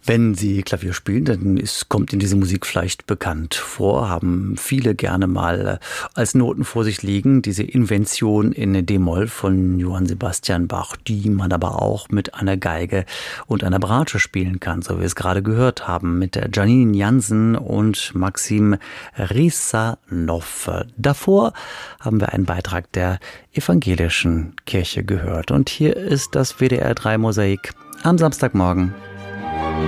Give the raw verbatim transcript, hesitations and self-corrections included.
Wenn Sie Klavier spielen, dann ist, kommt Ihnen diese Musik vielleicht bekannt vor, haben viele gerne mal als Noten vor sich liegen. Diese Invention in D-Moll von Johann Sebastian Bach, die man aber auch mit einer Geige und einer Bratsche spielen kann, so wie wir es gerade gehört haben, mit der Janine Jansen und Maxim Rissanow. Davor haben wir einen Beitrag der evangelischen Kirche gehört. Und hier ist das W D R drei Mosaik am Samstagmorgen.